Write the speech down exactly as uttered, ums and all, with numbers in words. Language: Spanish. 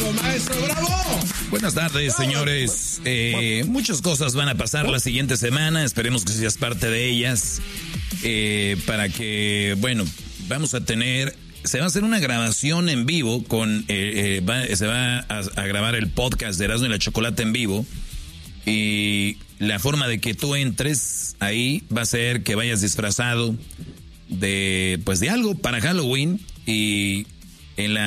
Bravo, maestro, bravo. Buenas tardes, señores. Eh, muchas cosas van a pasar la siguiente semana. Esperemos que seas parte de ellas. Eh, para que, bueno, vamos a tener... Se va a hacer una grabación en vivo con... Eh, eh, va, se va a, a grabar el podcast de Erasmo y la Chocolate en vivo. Y la forma de que tú entres ahí va a ser que vayas disfrazado de, pues, de algo para Halloween. Y en la